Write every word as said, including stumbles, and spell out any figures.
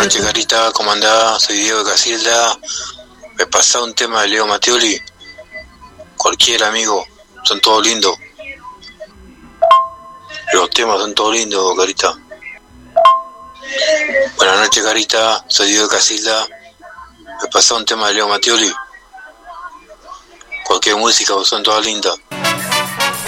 noches, Carita, ¿cómo andás? Soy Diego de Casilda. Me pasá un tema de Leo Mattioli. Cualquier amigo, son todos lindos. Los temas son todos lindos, Carita. Buenas noches, Carita, soy Diego de Casilda. Me pasá un tema de Leo Mattioli. Cualquier música, son todas lindas.